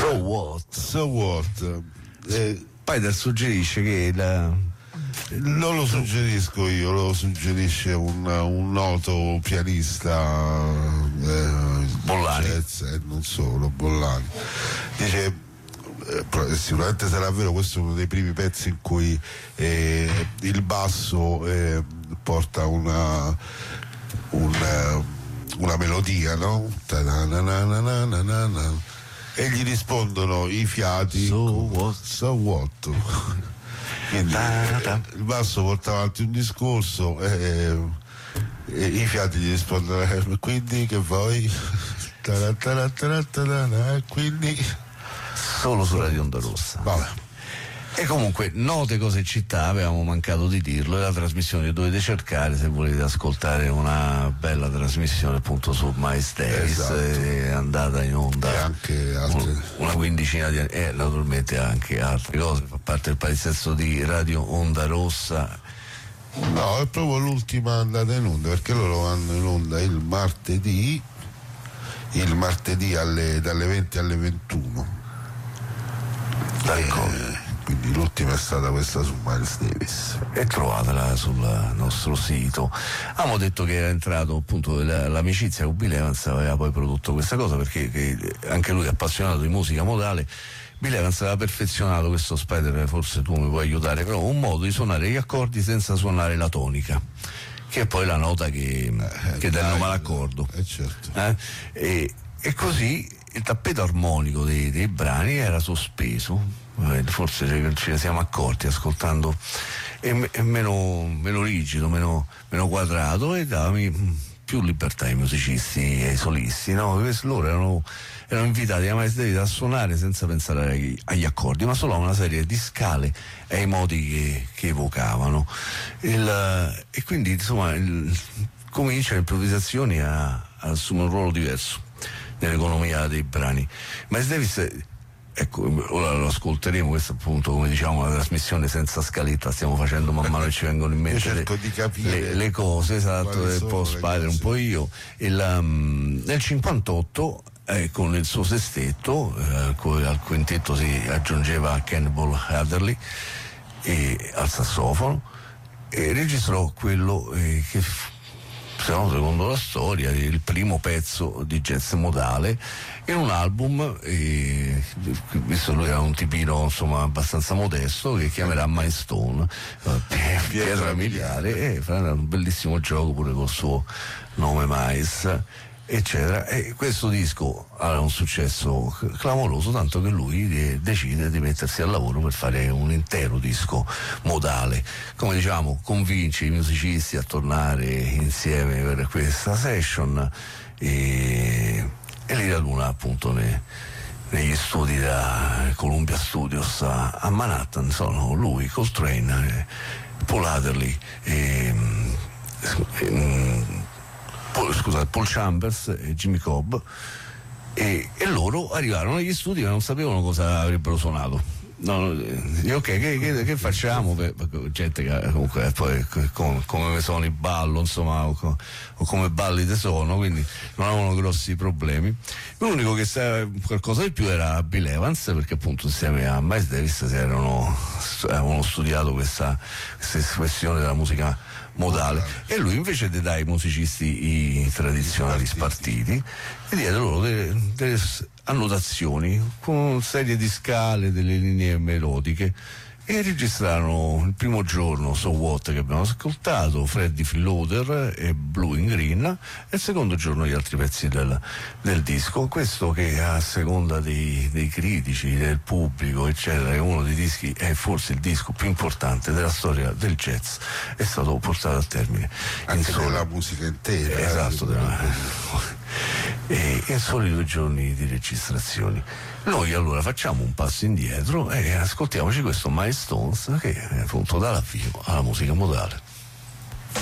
So What. So What. Spider suggerisce che non lo suggerisco io, lo suggerisce un noto pianista Bollani. jazz, non solo, Bollani. Dice, sicuramente sarà vero, questo è uno dei primi pezzi in cui il basso porta una melodia, no? E gli rispondono i fiati. So what. Quindi il basso porta avanti un discorso e i fiati gli rispondono quindi che vuoi? Quindi solo su Radio Onda Rossa. vabbè. E comunque, note cose città, avevamo mancato di dirlo, è la trasmissione che dovete cercare se volete ascoltare una bella trasmissione appunto su Miles Davis. Esatto. È andata in onda E anche altre. una quindicina di anni, e naturalmente anche altre cose, fa parte del palinsesto di Radio Onda Rossa. No, è proprio l'ultima andata in onda, perché loro vanno in onda il martedì dalle 20 alle 21. Quindi l'ultima è stata questa su Miles Davis. E trovatela sul nostro sito. Abbiamo detto che era entrato appunto l'amicizia con Bill Evans, aveva poi prodotto questa cosa perché anche lui è appassionato di musica modale. Bill Evans aveva perfezionato questo, Spider, forse tu mi puoi aiutare, però un modo di suonare gli accordi senza suonare la tonica, che è poi la nota che dà il nome all'accordo. Certo. E così il tappeto armonico dei brani era sospeso, forse ce ne siamo accorti ascoltando, è meno rigido, meno quadrato, e dava più libertà ai musicisti e ai solisti, no? Loro erano invitati da Miles Davis a suonare senza pensare agli accordi, ma solo a una serie di scale e ai modi che evocavano. E quindi insomma comincia l'improvvisazione a assumere un ruolo diverso nell'economia dei brani. Miles Davis, ecco, ora lo ascolteremo, questo appunto, come diciamo, una trasmissione senza scaletta, stiamo facendo man mano che ci vengono in mente cerco di capire le cose, esatto, un po' Spider, un po' io. Nel 58 con il suo sestetto, al quintetto si aggiungeva Cannibal Adderley al sassofono, e registrò quello che secondo la storia il primo pezzo di jazz modale in un album, visto lui era un tipino insomma abbastanza modesto, che chiamerà My Stone, pietra miliare, e farà un bellissimo gioco pure col suo nome Miles, eccetera. E questo disco ha un successo clamoroso, tanto che lui decide di mettersi al lavoro per fare un intero disco modale. Come diciamo, convince i musicisti a tornare insieme per questa session e li raduna appunto negli studi da Columbia Studios a Manhattan. Sono lui, Coltrane, Paul Adderley Paul Chambers e Jimmy Cobb, e loro arrivarono negli studi e non sapevano cosa avrebbero suonato. No, ok, che facciamo? Gente che comunque poi come sono i ballo, insomma, o come balli te sono, quindi non avevano grossi problemi. L'unico che sapeva qualcosa di più era Bill Evans, perché appunto insieme a Miles Davis avevano studiato questa questione della musica modale, e lui invece dai musicisti i tradizionali spartiti e diede loro delle annotazioni con serie di scale, delle linee melodiche, e registrarono il primo giorno So What, che abbiamo ascoltato, Freddy Freeloader e Blue in Green, e il secondo giorno gli altri pezzi del disco. Questo che a seconda dei critici, del pubblico eccetera, è uno dei dischi, è forse il disco più importante della storia del jazz, è stato portato a termine anche della musica intera, esatto, e in soli 2 giorni di registrazioni. Noi allora facciamo un passo indietro e ascoltiamoci questo Milestones, che appunto dà l'avvio alla musica modale.